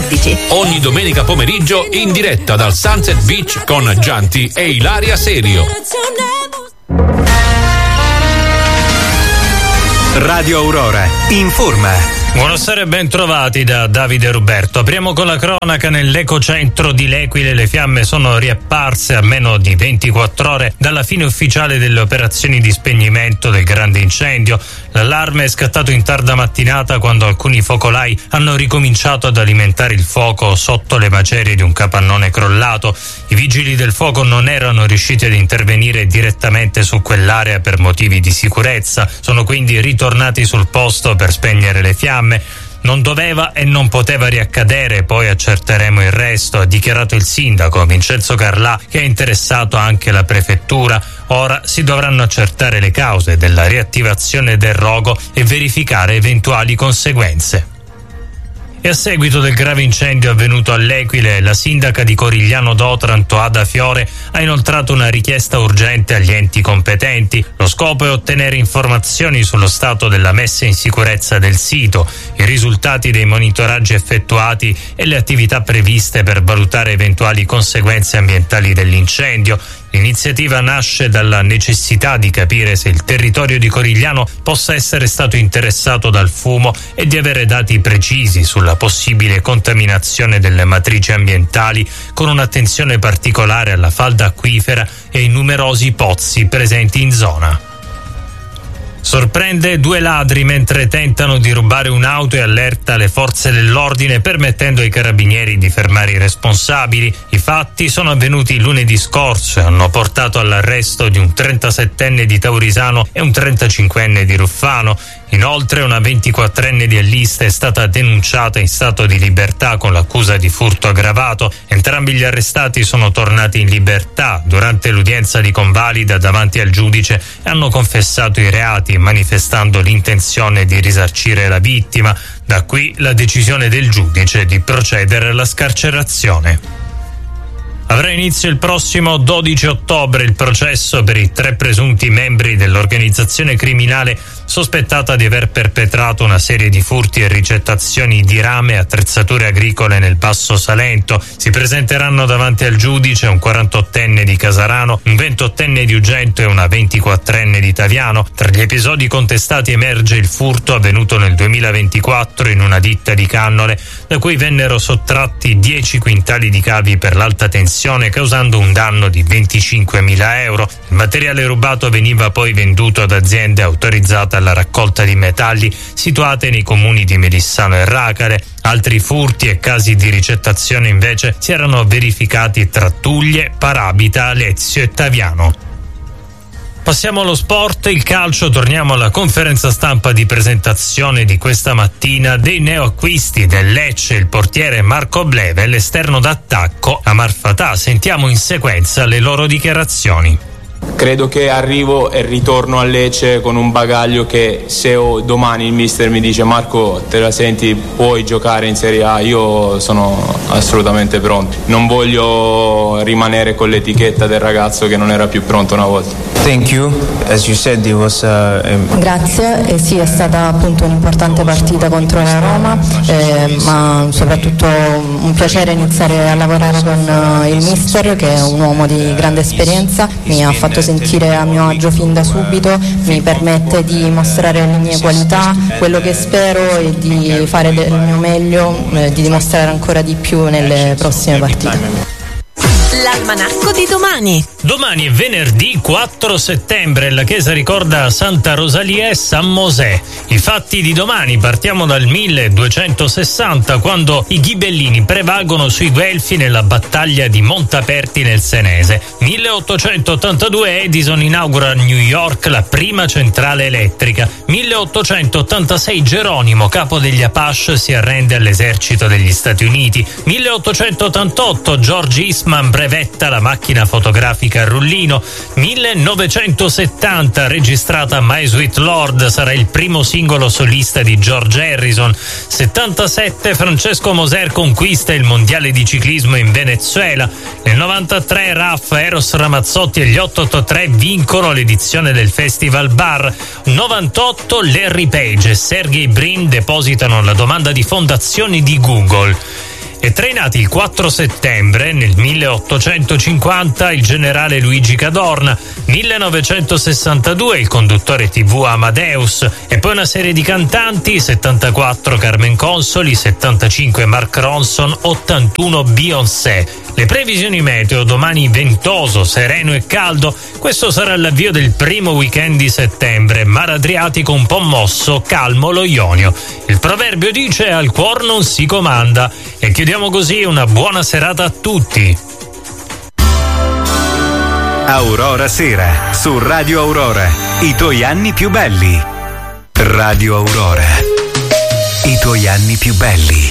14. Ogni domenica pomeriggio in diretta dal Sunset Beach con Gianti e Ilaria Serio. Radio Aurora informa. Buonasera e ben trovati da Davide Ruberto. Apriamo con la cronaca. Nell'ecocentro di L'Equile le fiamme sono riapparse a meno di 24 ore dalla fine ufficiale delle operazioni di spegnimento del grande incendio. L'allarme è scattato in tarda mattinata quando alcuni focolai hanno ricominciato ad alimentare il fuoco sotto le macerie di un capannone crollato. I vigili del fuoco non erano riusciti ad intervenire direttamente su quell'area per motivi di sicurezza. Sono quindi ritornati sul posto per spegnere le fiamme. Non doveva e non poteva riaccadere, poi accerteremo il resto, ha dichiarato il sindaco Vincenzo Carlà, che ha interessato anche la prefettura. Ora si dovranno accertare le cause della riattivazione del rogo e verificare eventuali conseguenze. E a seguito del grave incendio avvenuto all'Equile, la sindaca di Corigliano d'Otranto, Ada Fiore, ha inoltrato una richiesta urgente agli enti competenti. Lo scopo è ottenere informazioni sullo stato della messa in sicurezza del sito, i risultati dei monitoraggi effettuati e le attività previste per valutare eventuali conseguenze ambientali dell'incendio. L'iniziativa nasce dalla necessità di capire se il territorio di Corigliano possa essere stato interessato dal fumo e di avere dati precisi sulla possibile contaminazione delle matrici ambientali, con un'attenzione particolare alla falda acquifera e ai numerosi pozzi presenti in zona. Sorprende 2 ladri mentre tentano di rubare un'auto e allerta le forze dell'ordine, permettendo ai carabinieri di fermare i responsabili. I fatti sono avvenuti lunedì scorso e hanno portato all'arresto di un 37enne di Taurisano e un 35enne di Ruffano. Inoltre una 24enne di Alliste è stata denunciata in stato di libertà con l'accusa di furto aggravato. Entrambi gli arrestati sono tornati in libertà durante l'udienza di convalida davanti al giudice e hanno confessato i reati, manifestando l'intenzione di risarcire la vittima. Da qui la decisione del giudice di procedere alla scarcerazione. Avrà inizio il prossimo 12 ottobre il processo per i 3 presunti membri dell'organizzazione criminale sospettata di aver perpetrato una serie di furti e ricettazioni di rame e attrezzature agricole nel Basso Salento. Si presenteranno davanti al giudice un 48enne di Casarano, un 28enne di Ugento e una 24enne di Taviano. Tra gli episodi contestati emerge il furto avvenuto nel 2024 in una ditta di Cannole, da cui vennero sottratti 10 quintali di cavi per l'alta tensione, causando un danno di 25.000 euro. Il materiale rubato veniva poi venduto ad aziende autorizzate alla raccolta di metalli situate nei comuni di Melissano e Racare. Altri furti e casi di ricettazione invece si erano verificati tra Tuglie, Parabita, Lezio e Taviano. Passiamo allo sport, il calcio. Torniamo alla conferenza stampa di presentazione di questa mattina dei neoacquisti del Lecce, il portiere Marco Bleve e l'esterno d'attacco Amar Fatah. Sentiamo in sequenza le loro dichiarazioni. Credo che arrivo e ritorno a Lecce con un bagaglio che se domani il mister mi dice Marco te la senti, puoi giocare in Serie A, io sono assolutamente pronto. Non voglio rimanere con l'etichetta del ragazzo che non era più pronto una volta. Thank you. As you said, it was Grazie, sì, è stata appunto un'importante partita contro la Roma, ma soprattutto un piacere iniziare a lavorare con il mister, che è un uomo di grande esperienza. Mi ha fatto sentire a mio agio fin da subito, mi permette di mostrare le mie qualità, quello che spero è di fare del mio meglio, di dimostrare ancora di più nelle prossime partite. L'almanacco di domani. Domani è venerdì 4 settembre, la chiesa ricorda Santa Rosalia e San Mosè. I fatti di domani: partiamo dal 1260, quando i ghibellini prevalgono sui guelfi nella battaglia di Montaperti nel Senese. 1882 Edison inaugura a New York la prima centrale elettrica. 1886 Geronimo, capo degli Apache, si arrende all'esercito degli Stati Uniti. 1888 George Eastman brevetta la macchina fotografica a rullino. 1970 registrata My Sweet Lord, sarà il primo singolo solista di George Harrison. 77 Francesco Moser conquista il mondiale di ciclismo in Venezuela. Nel 93 RAF, Eros Ramazzotti e gli 883 vincono l'edizione del Festival Bar. 98 Larry Page e Sergey Brin depositano la domanda di fondazione di Google. E Tra i nati il 4 settembre, nel 1850, il generale Luigi Cadorna, 1962 il conduttore TV Amadeus e poi una serie di cantanti, 74 Carmen Consoli, 75 Mark Ronson, 81 Beyoncé. Le previsioni meteo: domani ventoso, sereno e caldo. Questo sarà l'avvio del primo weekend di settembre. Mar Adriatico un po' mosso, calmo lo Ionio. Il proverbio dice: al cuor non si comanda. E chiudiamo così. Una buona serata a tutti. Aurora Sera su Radio Aurora. I tuoi anni più belli. Radio Aurora. I tuoi anni più belli.